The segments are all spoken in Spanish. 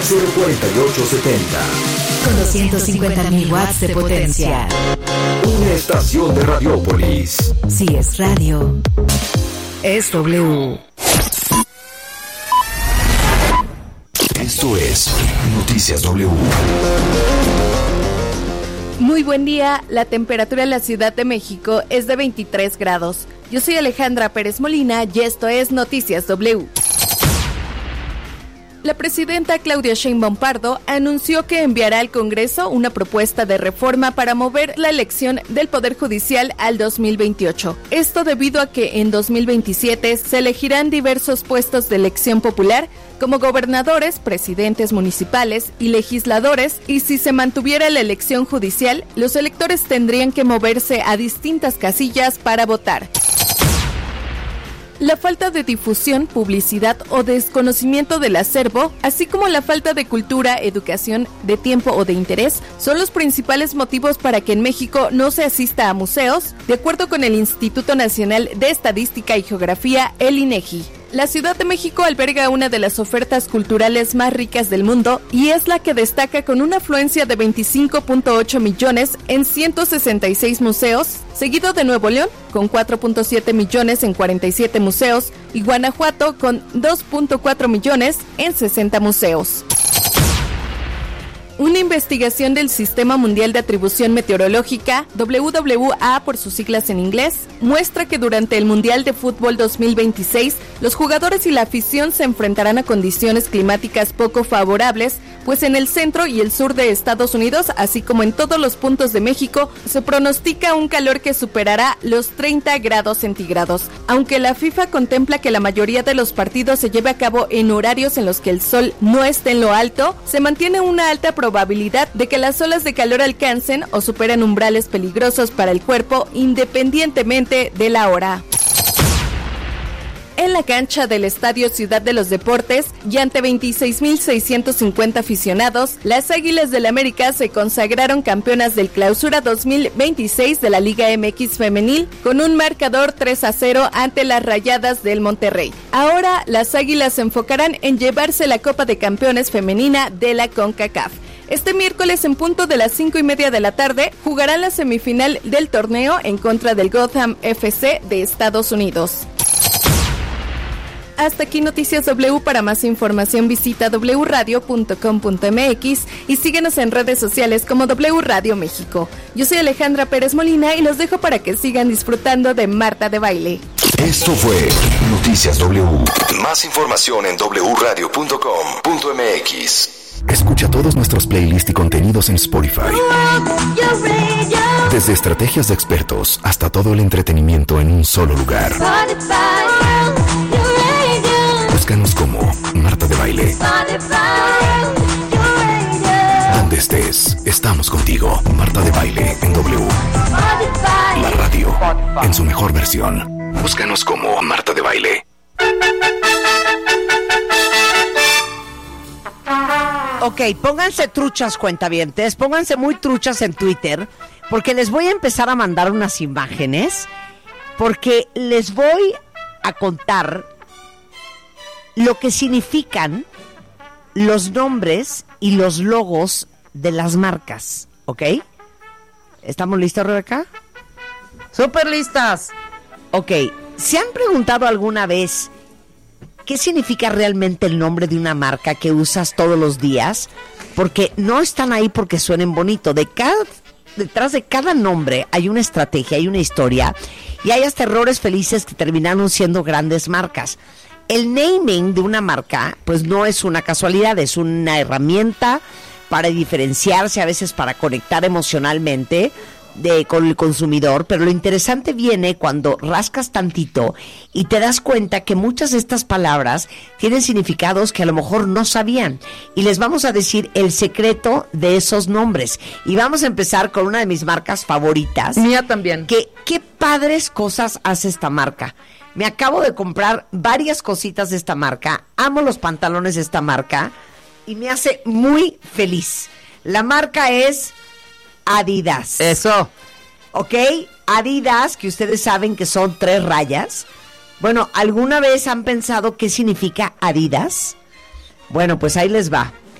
04870. Con 250.000 watts de potencia. Una estación de Radiópolis. Si es radio, es W. Esto es Noticias W. Muy buen día, la temperatura en la Ciudad de México es de 23 grados. Yo soy Alejandra Pérez Molina y esto es Noticias W. La presidenta Claudia Sheinbaum Pardo anunció que enviará al Congreso una propuesta de reforma para mover la elección del Poder Judicial al 2028. Esto debido a que en 2027 se elegirán diversos puestos de elección popular como gobernadores, presidentes municipales y legisladores, y si se mantuviera la elección judicial, los electores tendrían que moverse a distintas casillas para votar. La falta de difusión, publicidad o desconocimiento del acervo, así como la falta de cultura, educación, de tiempo o de interés, son los principales motivos para que en México no se asista a museos, de acuerdo con el Instituto Nacional de Estadística y Geografía, el INEGI. La Ciudad de México alberga una de las ofertas culturales más ricas del mundo y es la que destaca con una afluencia de 25.8 millones en 166 museos, seguido de Nuevo León con 4.7 millones en 47 museos y Guanajuato con 2.4 millones en 60 museos. Una investigación del Sistema Mundial de Atribución Meteorológica, WWA por sus siglas en inglés, muestra que durante el Mundial de Fútbol 2026, los jugadores y la afición se enfrentarán a condiciones climáticas poco favorables, pues en el centro y el sur de Estados Unidos, así como en todos los puntos de México, se pronostica un calor que superará los 30 grados centígrados. Aunque la FIFA contempla que la mayoría de los partidos se lleve a cabo en horarios en los que el sol no esté en lo alto, se mantiene una alta probabilidad de que las olas de calor alcancen o superen umbrales peligrosos para el cuerpo independientemente de la hora. En la cancha del Estadio Ciudad de los Deportes y ante 26.650 aficionados, las Águilas del América se consagraron campeonas del Clausura 2026 de la Liga MX Femenil con un marcador 3-0 ante las Rayadas del Monterrey. Ahora, las Águilas se enfocarán en llevarse la Copa de Campeones Femenina de la CONCACAF. Este miércoles en punto de las 5:30 de la tarde jugarán la semifinal del torneo en contra del Gotham FC de Estados Unidos. Hasta aquí Noticias W. Para más información visita wradio.com.mx y síguenos en redes sociales como W Radio México. Yo soy Alejandra Pérez Molina y los dejo para que sigan disfrutando de Marta de Baile. Esto fue Noticias W. Más información en wradio.com.mx. Escucha todos nuestros playlists y contenidos en Spotify. Desde estrategias de expertos hasta todo el entretenimiento en un solo lugar. Búscanos como Marta de Baile. Donde estés, estamos contigo. Marta de Baile en W. La radio en su mejor versión. Búscanos como Marta de Baile. Ok, pónganse truchas, cuentavientes, pónganse muy truchas en Twitter, porque les voy a empezar a mandar unas imágenes, porque les voy a contar lo que significan los nombres y los logos de las marcas, ¿ok? ¿Estamos listos, Rebeca? ¡Súper listas! Ok, ¿se han preguntado alguna vez qué significa realmente el nombre de una marca que usas todos los días? Porque no están ahí porque suenen bonito. Detrás de cada nombre hay una estrategia, hay una historia, y hay hasta errores felices que terminaron siendo grandes marcas. El naming de una marca, pues no es una casualidad, es una herramienta para diferenciarse, a veces para conectar emocionalmente con el consumidor, pero lo interesante viene cuando rascas tantito y te das cuenta que muchas de estas palabras tienen significados que a lo mejor no sabían, y les vamos a decir el secreto de esos nombres. Y vamos a empezar con una de mis marcas favoritas. Mía también. Qué padres cosas hace esta marca. Me acabo de comprar varias cositas de esta marca, amo los pantalones de esta marca y me hace muy feliz. La marca es Adidas. Eso. ¿Ok? Adidas, que ustedes saben que son 3 rayas. Bueno, ¿alguna vez han pensado qué significa Adidas? Bueno, pues ahí les va.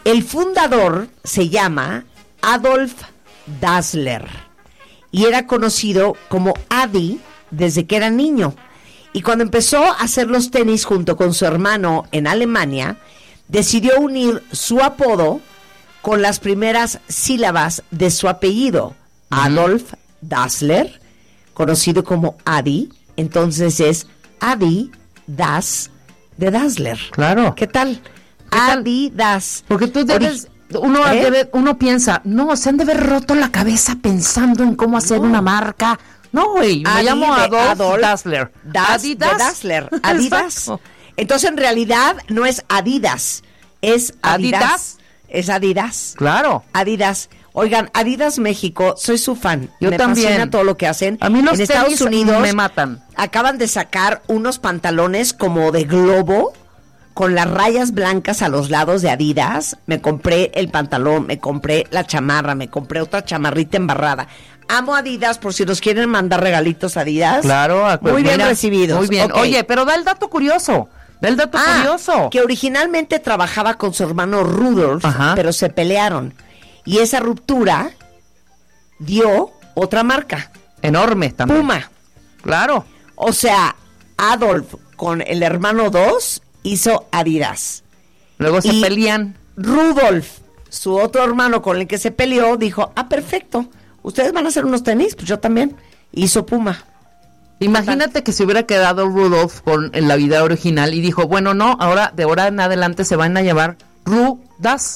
El fundador se llama Adolf Dassler y era conocido como Adi desde que era niño. Y cuando empezó a hacer los tenis junto con su hermano en Alemania, decidió unir su apodo con las primeras sílabas de su apellido, Adolf Dassler, conocido como Adi, entonces es Adi Das de Dassler. Claro. ¿Qué tal? Adi Das. Porque tú debes, uno piensa, no, se han de haber roto la cabeza pensando en cómo hacer una marca. No, güey, me llamo Adolf Dassler. Adidas. De Dassler. Adidas. Exacto. Entonces, en realidad, no es Adidas, es Adidas. ¿Adidas? Es Adidas. Claro. Adidas. Oigan, Adidas México, soy su fan. Yo me también. fascina todo lo que hacen. A mí los en Estados tenis Unidos me matan. Acaban de sacar unos pantalones como de globo con las rayas blancas a los lados de Adidas. Me compré el pantalón, me compré la chamarra, me compré otra chamarrita embarrada. Amo Adidas, por si nos quieren mandar regalitos Adidas. Claro. Pues muy bien mira, recibidos. Muy bien. Okay. Oye, pero da el dato curioso. Curioso. Que originalmente trabajaba con su hermano Rudolf, Ajá. pero se pelearon. Y esa ruptura dio otra marca. Enorme también. Puma. Claro. O sea, Adolf con el hermano 2 hizo Adidas. Luego se Y pelean. Rudolf, su otro hermano con el que se peleó, dijo, perfecto, ustedes van a hacer unos tenis, pues yo también. Hizo Puma. Imagínate que se hubiera quedado Rudolf con la vida original y dijo, bueno, no, ahora de ahora en adelante se van a llamar Rudas.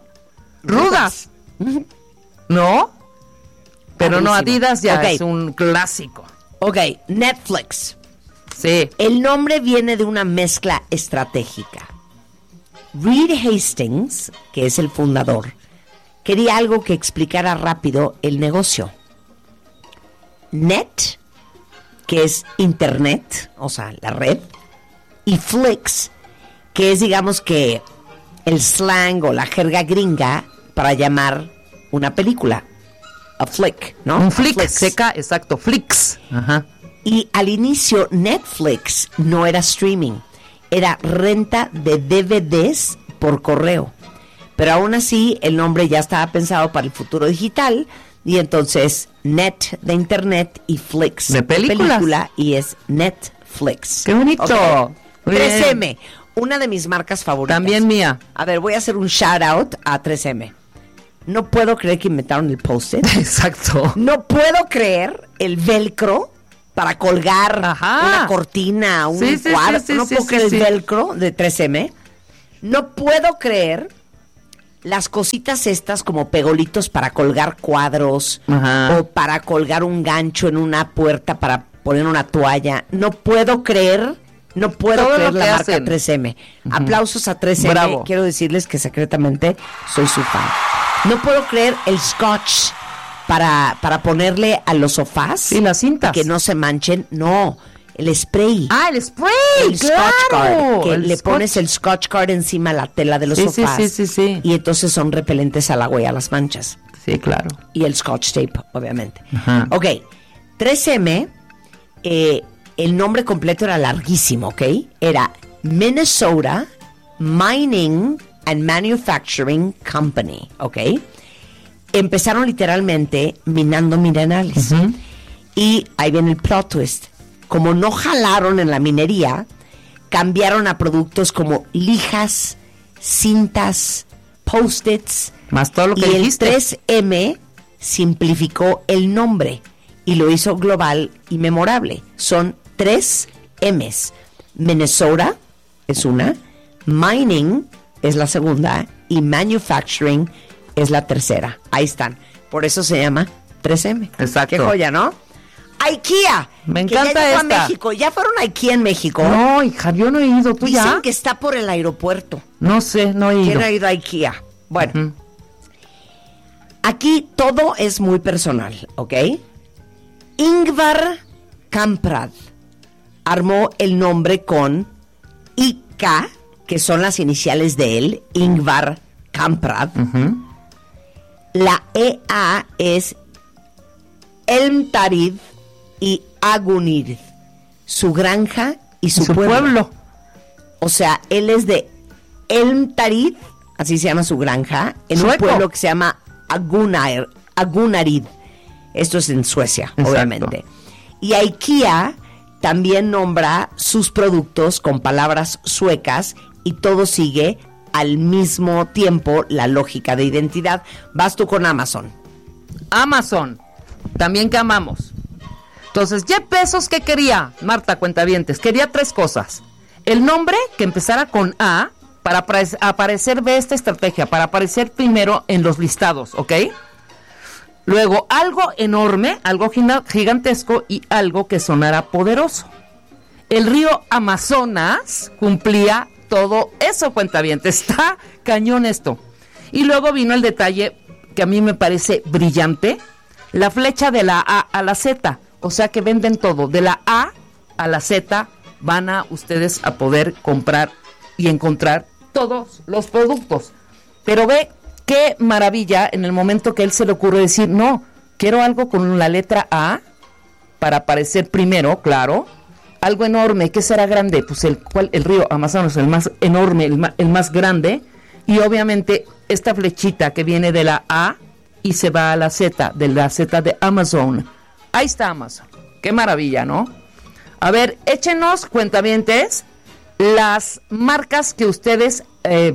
¿No? Pero no, Adidas ya es un clásico. Ok, Netflix. Sí. El nombre viene de una mezcla estratégica. Reed Hastings, que es el fundador, quería algo que explicara rápido el negocio. Net, que es internet, o sea, la red, y Flix, que es, digamos que, el slang o la jerga gringa para llamar una película. A flick, ¿no? Un flick, Flix. seca, exacto, flicks. Ajá. Y al inicio Netflix no era streaming, era renta de DVDs por correo. Pero aún así el nombre ya estaba pensado para el futuro digital y entonces Net de internet y Flix de películas. Película y es Netflix. ¡Qué bonito! Okay. Muy 3M, bien. una de mis marcas favoritas. También mía. A ver, voy a hacer un shout out a 3M. No puedo creer que inventaron el post-it. Exacto. No puedo creer el velcro para colgar Ajá. una cortina, un Sí, sí, cuadro. sí, sí, no sí, puedo sí, creer sí. el velcro de 3M. No puedo creer las cositas estas como pegolitos para colgar cuadros. Ajá. O para colgar un gancho en una puerta para poner una toalla. No puedo creer Todo creer lo la que marca hacen. 3M. Aplausos a 3M. Bravo. Quiero decirles que secretamente soy su fan. No puedo creer el scotch para ponerle a los sofás. Y las cintas. Que no se manchen. No, el spray. Ah, el spray. El claro. Scotch Guard. Que El le Scotch. pones el Scotch Guard encima a la tela de los Sí, sofás. sí. Y entonces son repelentes al agua y a las manchas. Sí, claro. Y el Scotch Tape, obviamente. Ajá. Ok, 3M, el nombre completo era larguísimo, ¿ok? Era Minnesota Mining and Manufacturing Company, ¿ok? Empezaron literalmente minando minerales. Y ahí viene el plot twist. Como no jalaron en la minería, cambiaron a productos como lijas, cintas, post-its. Más todo lo que Y dijiste. el 3M simplificó el nombre y lo hizo global y memorable. Son 3 M's. Minnesota es una, Mining es la segunda y Manufacturing es la tercera. Ahí están. Por eso se llama 3M. Exacto. Qué joya, ¿no? IKEA. Me que ya encanta llegó a esta. México. ¿Ya fueron a IKEA en México? No, hija, yo no he ido. ¿Tú Dicen ya? que está por el aeropuerto. No sé, no he ido. ¿Quién ha ido a IKEA? Bueno, Ujú. aquí todo es muy personal, ¿ok? Ingvar Kamprad armó el nombre con IK, que son las iniciales de él, Ingvar Kamprad. Ujú. La EA es Elmtarid y Agunir, su granja y su pueblo. O sea, él es de Elmtarid así se llama su granja, en Sueco. un pueblo que se llama Agunarid. Esto es en Suecia, Exacto. obviamente. Y IKEA también nombra sus productos con palabras suecas y todo sigue al mismo tiempo la lógica de identidad. Vas tú con Amazon. Amazon, también que amamos. Entonces, Jeff Bezos, ¿qué quería? Marta, cuentavientes, quería 3 cosas. El nombre que empezara con A para aparecer, ve esta estrategia, para aparecer primero en los listados, ¿ok? Luego, algo enorme, algo gigantesco y algo que sonara poderoso. El río Amazonas cumplía todo eso, cuentavientes. Está cañón esto. Y luego vino el detalle que a mí me parece brillante, la flecha de la A a la Z. O sea que venden todo, de la A a la Z van a ustedes a poder comprar y encontrar todos los productos. Pero ve qué maravilla en el momento que él se le ocurre decir, no, quiero algo con la letra A para aparecer primero, claro, algo enorme. ¿Qué será grande? Pues el río Amazonas, el más enorme, el más grande, y obviamente esta flechita que viene de la A y se va a la Z, de la Z de Amazon. Ahí está Amazon. Qué maravilla, ¿no? A ver, échenos, cuentavientes, las marcas que ustedes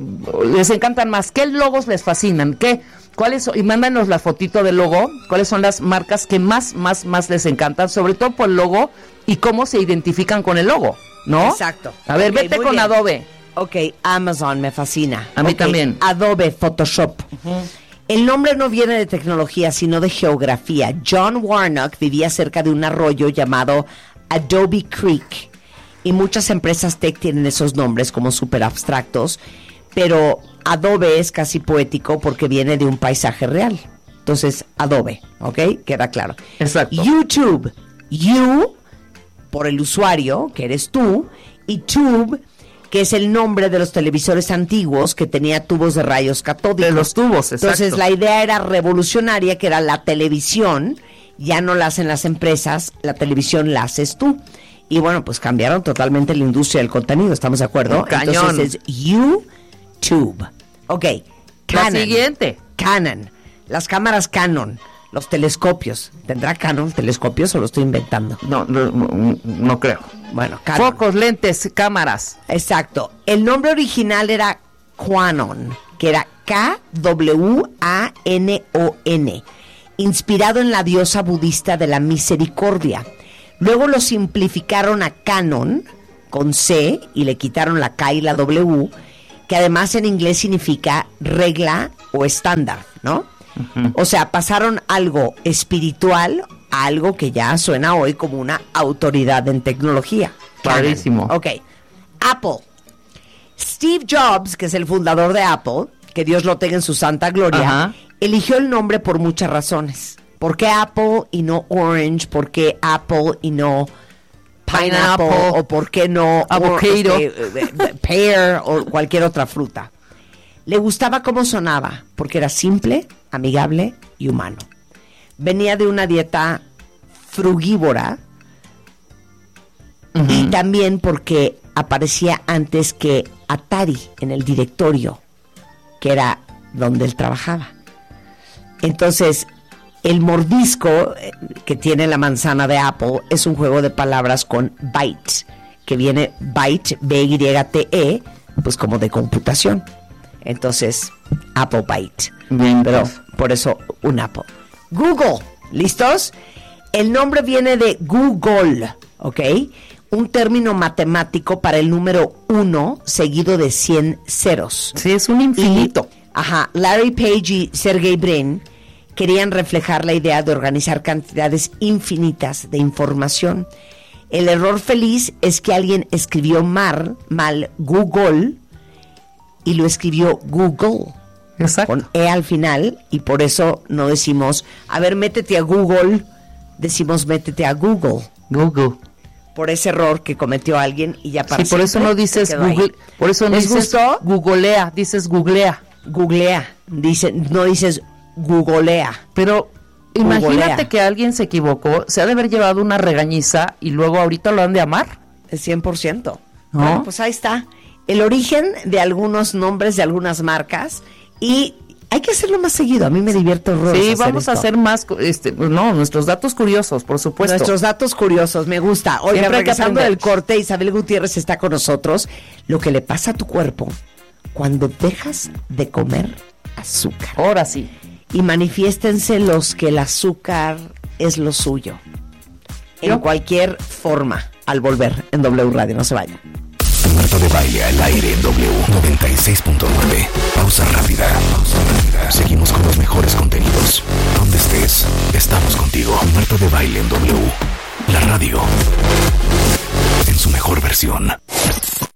les encantan más. ¿Qué logos les fascinan? ¿Cuáles son? Y mándanos la fotito del logo. ¿Cuáles son las marcas que más les encantan? Sobre todo por el logo y cómo se identifican con el logo, ¿no? Exacto. A ver, Okay, vete con bien. Adobe. Ok, Amazon me fascina. A mí Ok, también. Adobe Photoshop. El nombre no viene de tecnología, sino de geografía. John Warnock vivía cerca de un arroyo llamado Adobe Creek. Y muchas empresas tech tienen esos nombres como súper abstractos. Pero Adobe es casi poético porque viene de un paisaje real. Entonces, Adobe, ¿ok? Queda claro. Exacto. YouTube. You, por el usuario, que eres tú. Y Tube, que es el nombre de los televisores antiguos que tenía tubos de rayos catódicos. De los tubos, exacto. Entonces la idea era revolucionaria, que era la televisión, ya no la hacen las empresas, la televisión la haces tú. Y bueno, pues cambiaron totalmente la industria del contenido, ¿estamos de acuerdo? Cañón. Entonces es YouTube. Ok, Canon. La siguiente. Canon, las cámaras Canon, los telescopios. ¿Tendrá Canon telescopios o lo estoy inventando? No creo. Bueno, Canon. Focos, lentes, cámaras. Exacto. El nombre original era Quanon, que era Kwanon, inspirado en la diosa budista de la misericordia. Luego lo simplificaron a Canon, con C, y le quitaron la K y la W, que además en inglés significa regla o estándar, ¿no? Uh-huh. O sea, pasaron algo espiritual a algo que ya suena hoy como una autoridad en tecnología. Clarísimo. Ok. Apple. Steve Jobs, que es el fundador de Apple, que Dios lo tenga en su santa gloria, Ajá. eligió el nombre por muchas razones. ¿Por qué Apple y no Orange? ¿Por qué Apple y no Pineapple? ¿O por qué no Avocado? Pear o cualquier otra fruta? Le gustaba cómo sonaba, porque era simple, amigable y humano. Venía de una dieta frugívora, y también porque aparecía antes que Atari en el directorio, que era donde él trabajaba. Entonces, el mordisco que tiene la manzana de Apple es un juego de palabras con byte, que viene byte, B-Y-T-E, pues como de computación. Entonces, Apple Byte. Bien, pero pues. por eso un Apple. Google, ¿listos? El nombre viene de Google, ¿ok? Un término matemático para el número 1 seguido de 100 ceros. Sí, es un infinito. Larry Page y Sergey Brin querían reflejar la idea de organizar cantidades infinitas de información. El error feliz es que alguien escribió mal Google y lo escribió Google. Exacto. Con E al final, y por eso no decimos, a ver, métete a Google, decimos métete a Google. Google. Por ese error que cometió alguien y ya para Sí, por eso no dices Google, ahí. por eso no ¿Les dices gustó? googlea, dices googlea. Googlea, no dices googolea. Pero imagínate Googlea. que alguien se equivocó, se ha de haber llevado una regañiza y luego ahorita lo han de amar. El 100%. ¿No? Bueno, pues ahí está. el origen de algunos nombres de algunas marcas y hay que hacerlo más seguido. A mí me divierte horror. Sí, vamos a hacer más, nuestros datos curiosos, por supuesto. Nuestros datos curiosos, me gusta. Oiga, regresando del corte, Isabel Gutiérrez está con nosotros. Lo que le pasa a tu cuerpo cuando dejas de comer azúcar. Ahora sí. Y manifiéstense los que el azúcar es lo suyo. En cualquier forma, al volver en W Radio. No se vayan. Marta de Baile al aire en W 96.9. Pausa rápida. Seguimos con los mejores contenidos. Donde estés, estamos contigo. Marta de Baile en W. La radio en su mejor versión.